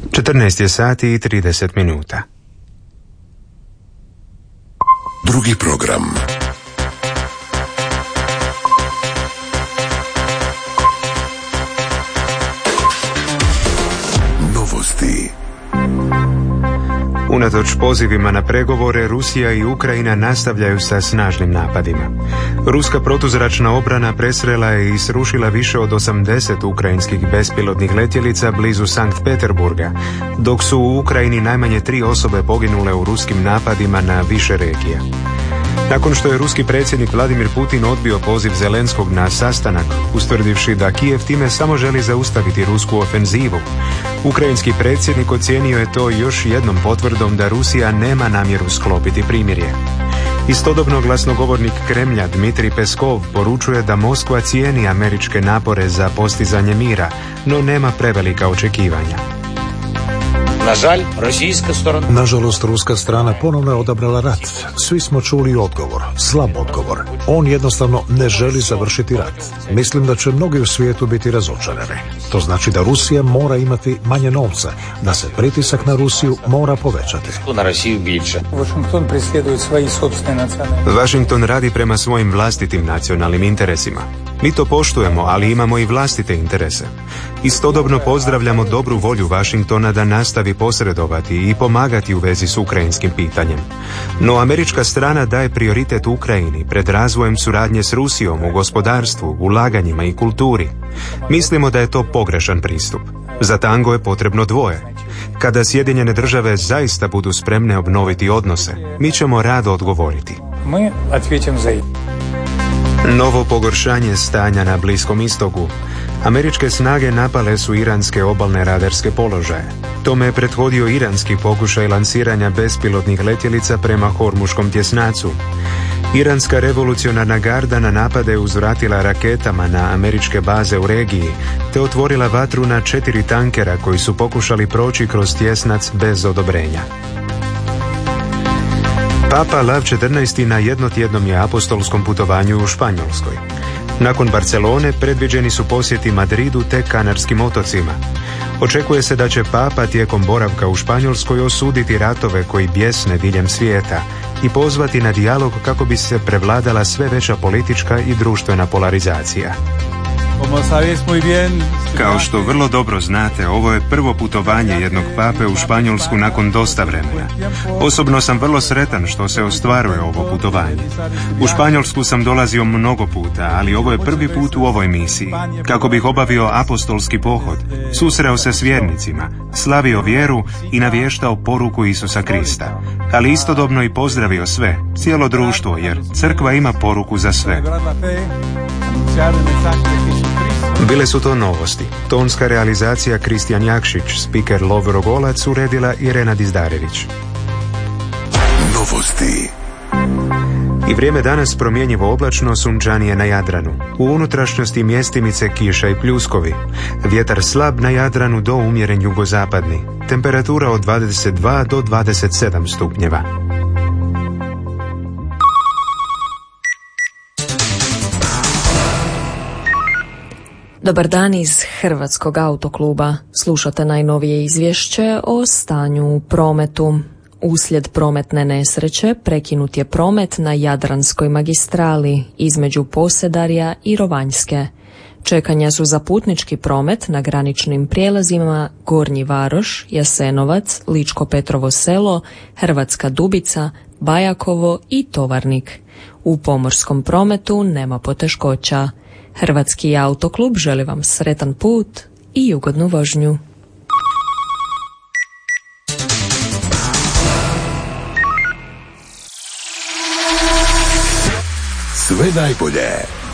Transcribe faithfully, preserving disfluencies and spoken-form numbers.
četrnaest je sati i trideset minuta. Drugi program. Novosti. Unatoč pozivima na pregovore, Rusija i Ukrajina nastavljaju sa snažnim napadima. Ruska protuzračna obrana presrela je i srušila više od osamdeset ukrajinskih bespilotnih letjelica blizu Sankt Peterburga, dok su u Ukrajini najmanje tri osobe poginule u ruskim napadima na više regija. Nakon što je ruski predsjednik Vladimir Putin odbio poziv Zelenskog na sastanak, ustvrdivši da Kijev time samo želi zaustaviti rusku ofenzivu, ukrajinski predsjednik ocijenio je to još jednom potvrdom da Rusija nema namjeru sklopiti primirje. Istodobno glasnogovornik Kremlja Dmitrij Peskov poručuje da Moskva cijeni američke napore za postizanje mira, no nema prevelika očekivanja. Nažalost, ruska strana ponovno je odabrala rat. Svi smo čuli odgovor, slab odgovor. On jednostavno ne želi završiti rat. Mislim da će mnogi u svijetu biti razočarani. To znači da Rusija mora imati manje novca, da se pritisak na Rusiju mora povećati. Washington radi prema svojim vlastitim nacionalnim interesima. Mi to poštujemo, ali imamo i vlastite interese. Istodobno pozdravljamo dobru volju Washingtona da nastavi posredovati i pomagati u vezi s ukrajinskim pitanjem. No američka strana daje prioritet Ukrajini pred razvojem suradnje s Rusijom u gospodarstvu, ulaganjima i kulturi. Mislimo da je to pogrešan pristup. Za tango je potrebno dvoje. Kada Sjedinjene države zaista budu spremne obnoviti odnose, mi ćemo rado odgovoriti. Mi odgovorimo za Novo pogoršanje stanja na Bliskom istoku. Američke snage napale su iranske obalne radarske položaje. Tome je prethodio iranski pokušaj lansiranja bespilotnih letjelica prema Hormuškom tjesnacu. Iranska revolucionarna garda na napade je uzvratila raketama na američke baze u regiji, te otvorila vatru na četiri tankera koji su pokušali proći kroz tjesnac bez odobrenja. Papa Lav četrnaesti na jednotjednom je apostolskom putovanju u Španjolskoj. Nakon Barcelone predviđeni su posjeti Madridu te Kanarskim otocima. Očekuje se da će Papa tijekom boravka u Španjolskoj osuditi ratove koji bjesne diljem svijeta i pozvati na dijalog kako bi se prevladala sve veća politička i društvena polarizacija. Kao što vrlo dobro znate, ovo je prvo putovanje jednog pape u Španjolsku nakon dosta vremena. Osobno sam vrlo sretan što se ostvaruje ovo putovanje. U Španjolsku sam dolazio mnogo puta, ali ovo je prvi put u ovoj misiji. Kako bih obavio apostolski pohod, susreo se s vjernicima, slavio vjeru i navještao poruku Isusa Krista. Ali istodobno i pozdravio sve, cijelo društvo, jer crkva ima poruku za sve. Bile su to novosti. Tonska realizacija Kristijan Jakšić, spiker Lovro Golac, uredila Irena Dizdarević. Novosti. I vrijeme danas promjenjivo oblačno, sunčanije na Jadranu. U unutrašnjosti mjestimice kiša i pljuskovi. Vjetar slab na Jadranu do umjeren jugozapadni. Temperatura od dvadeset dva do dvadeset sedam stupnjeva. Dobar dan iz Hrvatskog autokluba. Slušate najnovije izvješće o stanju u prometu. Uslijed prometne nesreće prekinut je promet na Jadranskoj magistrali između Posedarja i Rovanjske. Čekanja su za putnički promet na graničnim prijelazima Gornji Varoš, Jasenovac, Ličko Petrovo Selo, Hrvatska Dubica, Bajakovo i Tovarnik. U pomorskom prometu nema poteškoća. Hrvatski autoklub želi vam sretan put i ugodnu vožnju. Sve najbolje